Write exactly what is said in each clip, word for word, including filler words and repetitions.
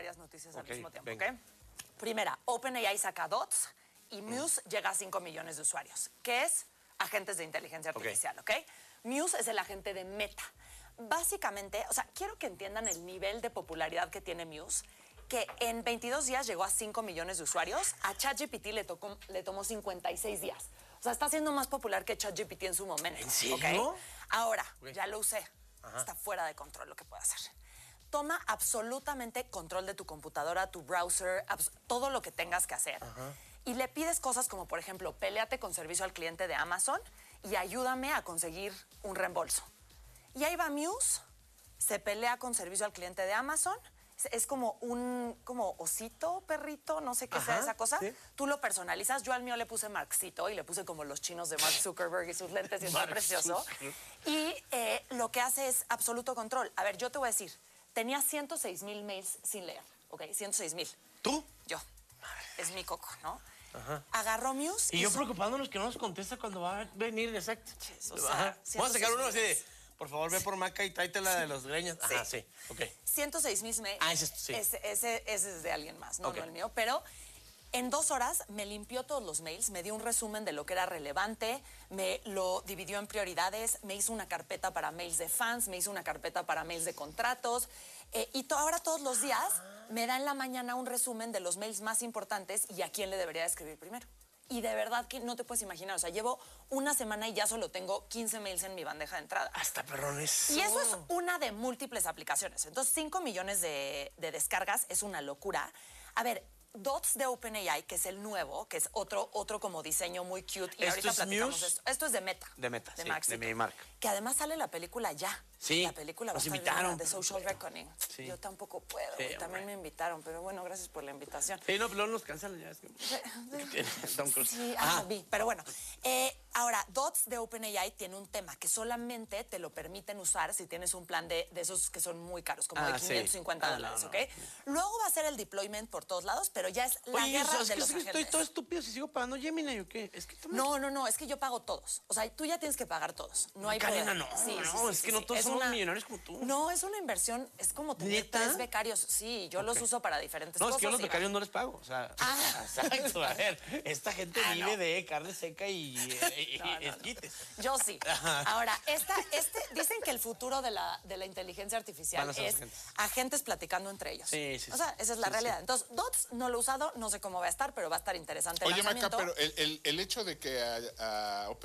varias noticias okay, al mismo tiempo, venga. ¿ok? Primera, OpenAI saca Dots y Muse mm. llega a cinco millones de usuarios, que es agentes de inteligencia artificial, ¿ok? ¿ok? Muse es el agente de Meta. Básicamente, o sea, quiero que entiendan el nivel de popularidad que tiene Muse, que en veintidós días llegó a cinco millones de usuarios. A ChatGPT le, tocó, le tomó cincuenta y seis días. O sea, está siendo más popular que ChatGPT en su momento. ¿En serio? ¿Okay? Ahora, okay. ya lo usé. Ajá. Está fuera de control lo que puede hacer. Toma absolutamente control de tu computadora, tu browser, todo lo que tengas que hacer. Ajá. Y le pides cosas como, por ejemplo, péleate con servicio al cliente de Amazon y ayúdame a conseguir un reembolso. Y ahí va Muse, se pelea con servicio al cliente de Amazon. Es como un como osito, perrito, no sé qué Ajá, sea esa cosa. ¿Sí? Tú lo personalizas. Yo al mío le puse Marxito y le puse como los chinos de Mark Zuckerberg y sus lentes y está precioso. Y eh, lo que hace es absoluto control. A ver, yo te voy a decir, tenía ciento seis mil mails sin leer, ¿ok? ciento seis mil. ¿Tú? Yo. Es mi coco, ¿no? Ajá. Agarró Muse. Y yo preocupándonos que no nos contesta cuando va a venir, exacto. O sea, vamos a sacar uno así de... Por favor, ve por Maca y tráete la sí. de los greñas. Ajá, sí. sí. Ok. ciento seis mil mails. Ah, ese, sí. ese, ese, ese es de alguien más, no, okay. no el mío. Pero en dos horas me limpió todos los mails, me dio un resumen de lo que era relevante, me lo dividió en prioridades, me hizo una carpeta para mails de fans, me hizo una carpeta para mails de contratos. Eh, y to, ahora todos los días me da en la mañana un resumen de los mails más importantes y a quién le debería escribir primero. Y de verdad que no te puedes imaginar, o sea, llevo una semana y ya solo tengo quince mails en mi bandeja de entrada. Hasta perrones. Y eso es una de múltiples aplicaciones. Entonces, cinco millones de, de descargas es una locura. A ver, Dots de OpenAI, que es el nuevo, que es otro, otro como diseño muy cute. Y ¿Esto ahorita es platicamos Muse? esto. Esto es de Meta. De Meta, de sí, Maxito, de mi marca. Que además sale la película ya. Sí, la película nos va a invitaron. De Social Reckoning. Sí. Yo tampoco puedo. Sí, También hombre. me invitaron, pero bueno, gracias por la invitación. Sí, no, pero luego nos cancelan ya. Es que... Tom Cruise. Sí, ah, vi. Pero bueno, eh, ahora, Dots de OpenAI tiene un tema que solamente te lo permiten usar si tienes un plan de, de esos que son muy caros, como ah, de quinientos cincuenta sí. dólares, ah, no, ¿ok? No. Luego va a ser el deployment por todos lados, pero ya es la Oye, guerra es de que los sí, agentes. estoy todo estúpido si sigo pagando Gemini o qué. Es que tú me... No, no, no, es que yo pago todos. O sea, tú ya tienes que pagar todos. No hay Karina, poder. no, sí, no, sí, sí, es sí, que no sí. todos es somos una, millonarios como tú. No, es una inversión, es como tener ¿Neta? tres becarios. Sí, yo okay. los uso para diferentes no, cosas. No, es que yo los becarios no les pago. O sea, ah. exacto. A ver, esta gente ah, vive no. de carne seca y, y, no, no, y esquites. No. Yo sí. Ahora, esta, este, dicen que el futuro de la, de la inteligencia artificial es agentes. agentes platicando entre ellos. Sí, sí. O sea, esa es la sí, realidad. Sí. Entonces, Dots no lo he usado, no sé cómo va a estar, pero va a estar interesante el Oye, Maca, lanzamiento. pero el, el, el hecho de que a, a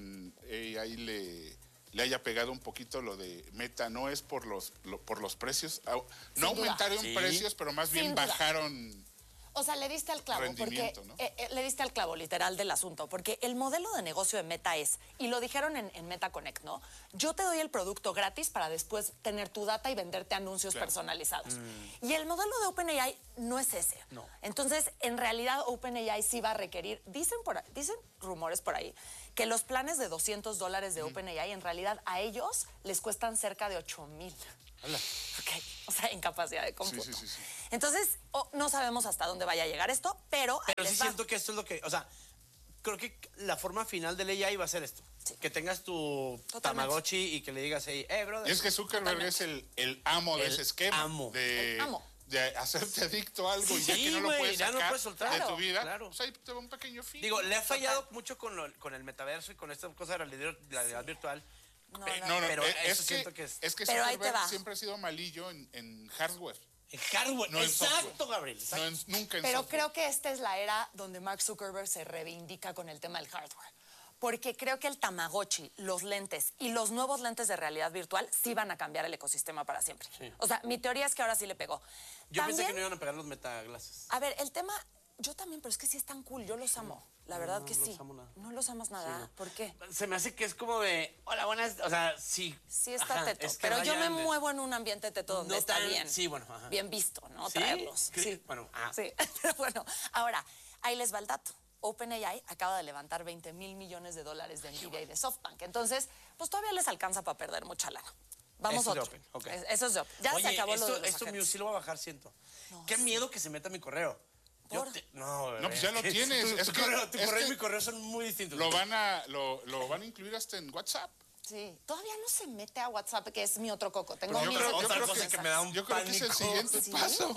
OpenAI le, le haya pegado un poquito lo de Meta, ¿no es por los, lo, por los precios? No Sin aumentaron sí. precios, pero más bien Sin bajaron... Duda. O sea, le diste al clavo, porque ¿no? eh, eh, le diste al clavo literal del asunto, porque el modelo de negocio de Meta es, y lo dijeron en, en Meta Connect, ¿no? Yo te doy el producto gratis para después tener tu data y venderte anuncios claro. personalizados. Mm. Y el modelo de OpenAI no es ese. No. Entonces, en realidad, OpenAI sí va a requerir, dicen, por, dicen rumores por ahí, que los planes de doscientos dólares de mm. OpenAI, en realidad, a ellos les cuestan cerca de ocho mil. Hola. Ok, o sea, en capacidad de cómputo. Sí, sí, sí, sí. Entonces, oh, no sabemos hasta dónde vaya a llegar esto, pero... Pero sí siento que esto es lo que... O sea, creo que la forma final del A I va a ser esto. Sí. Que tengas tu Totalmente. Tamagotchi y que le digas ahí, eh, brother. Y es que Zuckerberg Totalmente. es el, el amo de el ese esquema. Amo. De, el amo. De hacerte adicto a algo sí, y ya que no wey, lo puedes sacar no puedes soltar, de claro, tu vida, claro. pues ahí te va un pequeño fin. Digo, le ha fallado Total. mucho con, lo, con el metaverso y con esta cosa de la realidad, la realidad sí. virtual. No, eh, no, no, no, pero es, eso que, siento que es... Es que pero Zuckerberg siempre ha sido malillo en, en hardware. En hardware, no exacto, en Gabriel. Exacto. No en, nunca en Pero software. creo que esta es la era donde Mark Zuckerberg se reivindica con el tema del hardware. Porque creo que el Tamagotchi, los lentes y los nuevos lentes de realidad virtual sí van a cambiar el ecosistema para siempre. Sí. O sea, mi teoría es que ahora sí le pegó. Yo También, pensé que no iban a pegar los metaglases. A ver, el tema... Yo también, pero es que sí es tan cool, yo los amo. La verdad no, que no sí. Los amo nada. No los amas nada. Sí, no. ¿Por qué? Se me hace que es como de, hola, buenas, o sea, sí. Sí está ajá, teto, es pero yo me de... muevo en un ambiente teto donde no está tan... bien. Sí, bueno, ajá. Bien visto, ¿no? ¿Sí? Traerlos. ¿Cre sí, bueno, ah. sí. Pero bueno, ahora, ahí les va el dato. OpenAI acaba de levantar veinte mil millones de dólares de Nvidia y de SoftBank. Entonces, pues todavía les alcanza para perder mucha lana. Vamos eso otro. Es de Open. Okay. Eso es de Open. Ya Oye, se acabó esto, lo de los esto agentes. mío sí lo va a bajar, siento. No, Qué sí. miedo que se meta mi correo. ¿Por? Te, no, bebé, no, pues ya lo tienes. Tu, es tu que, correo, tu es correo que y mi correo son muy distintos. Lo van a, lo, lo van a incluir hasta en WhatsApp. Sí, todavía no se mete a WhatsApp, que es mi otro coco. Tengo yo mil creo, otra yo cosa que, que me da un Yo creo que es el siguiente ¿Sí? paso.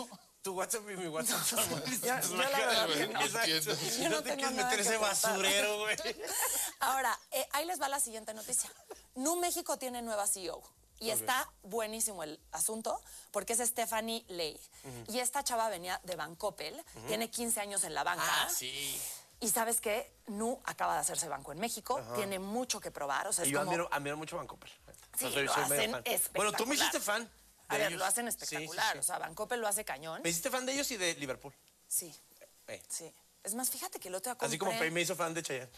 tu WhatsApp y mi WhatsApp son muy distintos. Yo la verdad que no. Exacto. Yo no no te tengo quieres nada meter que ese aportar. basurero, güey. Ahora, eh, ahí les va la siguiente noticia. Nu México tiene nueva C E O. Y okay. Está buenísimo el asunto porque es Stephanie Ley. Uh-huh. Y esta chava venía de Bancoppel, uh-huh. Tiene quince años en la banca. Ah, sí. Y ¿sabes qué? Nu acaba de hacerse banco en México, uh-huh. Tiene mucho que probar. O sea, y es yo como... admiro, admiro mucho Bancoppel. Sí, o sea, soy, lo soy hacen espectacular. Bueno, tú me hiciste fan. A ver, ellos. Lo hacen espectacular. Sí, sí, sí. O sea, Bancoppel lo hace cañón. Me hiciste fan de ellos y de Liverpool. Sí, eh. sí. Es más, fíjate que el otro día compré... Así como Pei me hizo fan de Chayanne.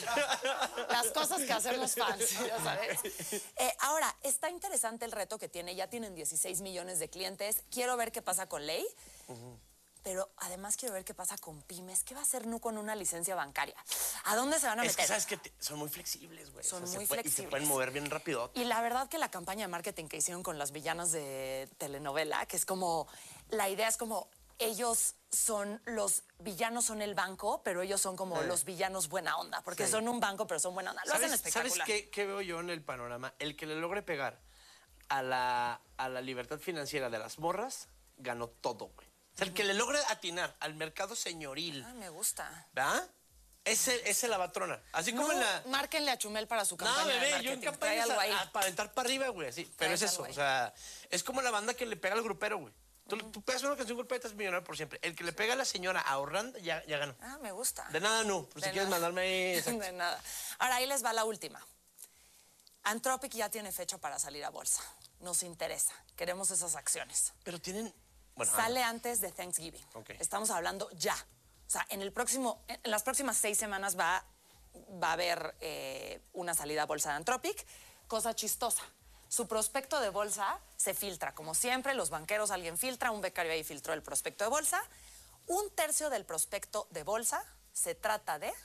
Las cosas que hacemos fans, ya sabes. Eh, ahora, está interesante el reto que tiene. Ya tienen dieciséis millones de clientes. Quiero ver qué pasa con Ley. Uh-huh. Pero además quiero ver qué pasa con pymes. ¿Qué va a hacer Nu con una licencia bancaria? ¿A dónde se van a meter? Es que sabes que te, son muy flexibles, güey. Son o sea, muy se puede, flexibles. Y se pueden mover bien rápido. Y la verdad que la campaña de marketing que hicieron con las villanas de telenovela, que es como... La idea es como... Ellos son los villanos, son el banco, pero ellos son como sí. Los villanos buena onda, porque sí. Son un banco, pero son buena onda. Lo hacen espectacular. ¿Sabes qué, qué veo yo en el panorama? El que le logre pegar a la, a la libertad financiera de las morras, ganó todo, güey. O sea, el que le logre atinar al mercado señoril. Ah, me gusta. ¿Verdad? Ese, ese la va a tronar. Así como no, en la... Márquenle a Chumel para su campaña. No, bebé, de marketing. Yo en campaña algo ahí. A, a, para aventar para arriba, güey, así. Pero es eso, o sea, es como la banda que le pega al grupero, güey. Tú, uh-huh. tú pegas una canción grupera y estás millonario por siempre. El que le pega a la señora ahorrando, ya, ya ganó. Ah, me gusta. De nada, no. Por si quieres mandarme ahí. De nada. Ahora, ahí les va la última. Anthropic ya tiene fecha para salir a bolsa. Nos interesa. Queremos esas acciones. Pero tienen... Bueno, Sale ah, antes de Thanksgiving. Okay. Estamos hablando ya. O sea, en, el próximo, en las próximas seis semanas va, va a haber eh, una salida a bolsa de Anthropic. Cosa chistosa. Su prospecto de bolsa se filtra. Como siempre, los banqueros, alguien filtra, un becario ahí filtró el prospecto de bolsa. Un tercio del prospecto de bolsa se trata de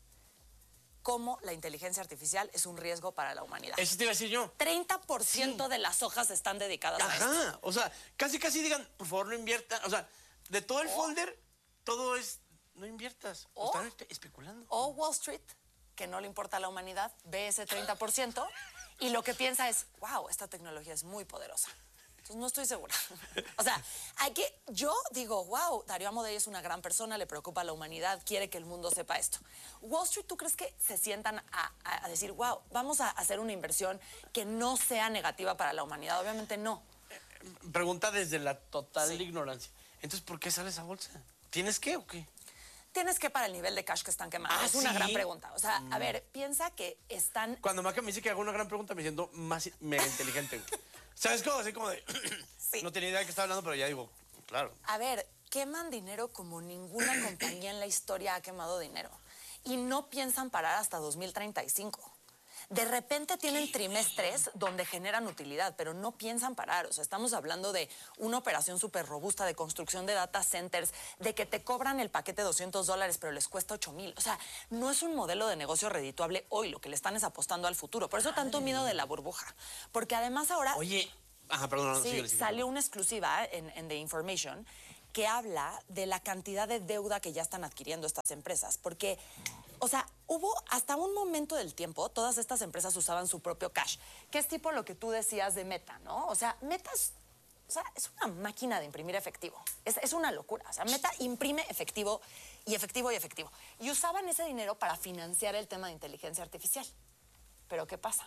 cómo la inteligencia artificial es un riesgo para la humanidad. Eso te iba a decir yo. treinta por ciento sí. De las hojas están dedicadas Ajá. a esto. O sea, casi casi digan, por favor, no inviertan. O sea, de todo el oh. folder, todo es, no inviertas. O, están especulando. O Wall Street, que no le importa a la humanidad, ve ese treinta por ciento y lo que piensa es, wow, esta tecnología es muy poderosa. Entonces no estoy segura. O sea, hay que, yo digo, wow, Darío Amodei es una gran persona, le preocupa a la humanidad, quiere que el mundo sepa esto. Wall Street, ¿tú crees que se sientan a, a decir, wow, vamos a hacer una inversión que no sea negativa para la humanidad? Obviamente no. Pregunta desde la total sí. ignorancia. Entonces, ¿por qué sale esa bolsa? ¿Tienes qué o qué? Tienes que para el nivel de cash que están quemando. Ah, es una ¿sí? gran pregunta. O sea, mm. a ver, piensa que están... Cuando Maca me dice que hago una gran pregunta, me siento más mega inteligente. ¿Sabes cómo? Así como de... sí. No tenía idea de qué estaba hablando, pero ya digo, claro. A ver, queman dinero como ninguna compañía en la historia ha quemado dinero. Y no piensan parar hasta dos mil treinta y cinco. De repente tienen trimestres donde generan utilidad, pero no piensan parar. O sea, estamos hablando de una operación súper robusta de construcción de data centers, de que te cobran el paquete de doscientos dólares, pero les cuesta ocho mil. O sea, no es un modelo de negocio redituable hoy, lo que le están es apostando al futuro. Por eso tanto miedo de la burbuja. Porque además ahora... Oye, ajá, perdón. No, sí, sigue, sigue. Salió una exclusiva en, en The Information que habla de la cantidad de deuda que ya están adquiriendo estas empresas. Porque... O sea, hubo hasta un momento del tiempo, todas estas empresas usaban su propio cash, que es tipo lo que tú decías de Meta, ¿no? O sea, Meta es, o sea, es una máquina de imprimir efectivo. Es, es una locura. O sea, Meta imprime efectivo y efectivo y efectivo. Y usaban ese dinero para financiar el tema de inteligencia artificial. Pero ¿qué pasa?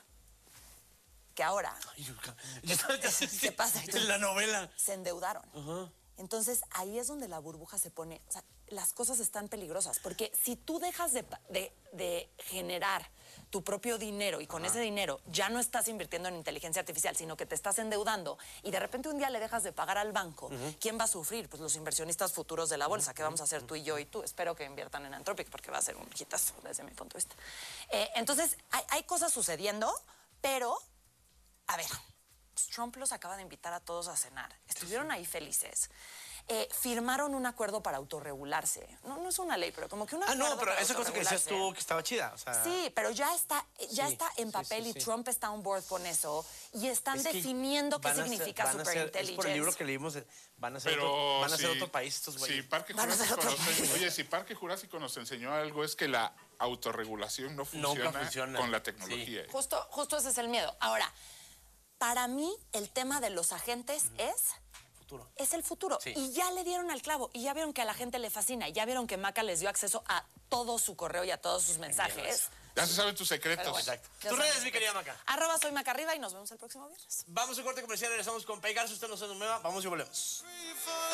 Que ahora... Ay, yo, yo, ¿qué pasa? En la novela. Se endeudaron. Uh-huh. Entonces, ahí es donde la burbuja se pone... O sea, las cosas están peligrosas, porque si tú dejas de, de, de generar tu propio dinero y con Ajá. ese dinero ya no estás invirtiendo en inteligencia artificial, sino que te estás endeudando y de repente un día le dejas de pagar al banco, uh-huh. ¿quién va a sufrir? Pues los inversionistas futuros de la bolsa, uh-huh. que vamos a hacer tú y yo y tú. Espero que inviertan en Anthropic porque va a ser un hitazo desde mi punto de vista. Eh, entonces, hay, hay cosas sucediendo, pero, a ver, Trump los acaba de invitar a todos a cenar. Estuvieron ahí felices. Eh, firmaron un acuerdo para autorregularse. No, no es una ley, pero como que un acuerdo. Ah, no, pero esa cosa que decías tú que estaba chida. O sea... Sí, pero ya está, ya sí, está en papel sí, sí, sí. y Trump está on board con eso. Y están es definiendo qué significa superintelligence. Es por el libro que leímos, van a ser, otro, van a ser si, otro país estos güeyes. Si Parque Jurásico nos, oye, si Parque Jurásico nos enseñó algo es que la autorregulación no funciona, no funciona. con la tecnología. Sí. Justo, justo ese es el miedo. Ahora, para mí el tema de los agentes uh-huh. es... Futuro. Es es el futuro. Sí. Y ya le dieron al clavo. Y ya vieron que a la gente le fascina. Y ya vieron que Maca les dio acceso a todo su correo y a todos sus mensajes. Ya se saben tus secretos. Bueno, Exacto. ya Tus saben. redes, mi querida Maca. Arroba soy Maca Arriba y nos vemos el próximo viernes. Vamos a un corte comercial, regresamos con Pegar. Si usted no se nos mueva, vamos y volvemos.